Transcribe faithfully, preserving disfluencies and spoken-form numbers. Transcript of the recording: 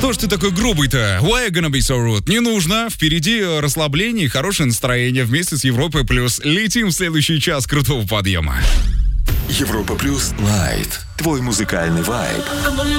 Что ж ты такой грубый-то? Why you gonna be so rude? Не нужно. Впереди расслабление и хорошее настроение вместе с Европой Плюс. Летим в следующий час крутого подъема. Европа Плюс Лайт. Твой музыкальный вайб.